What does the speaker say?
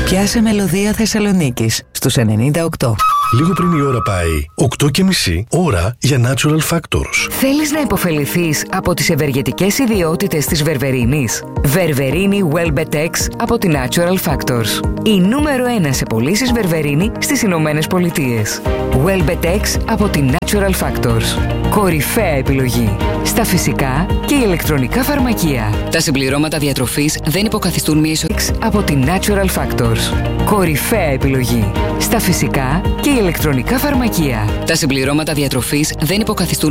Πιάσε μελωδία Θεσσαλονίκης στους 98. Λίγο πριν η ώρα πάει 8:30, ώρα για Natural Factors. Θέλεις να υποφεληθείς από τις ευεργετικές ιδιότητες της βερβερίνης? Βερβερίνη Welbetex από τη Natural Factors. Η νούμερο 1 σε πωλήσεις βερβερίνη στις Ηνωμένες Πολιτείες. Welbetex από τη Natural Factors. Κορυφαία επιλογή στα φυσικά και ηλεκτρονικά φαρμακεία. Τα συμπληρώματα διατροφής δεν υποκαθιστούν μία από τη Natural Factors. Κορυφαία επιλογή στα φυσικά και ηλεκτρονικά φαρμακεία. Τα συμπληρώματα διατροφής δεν υποκαθιστούν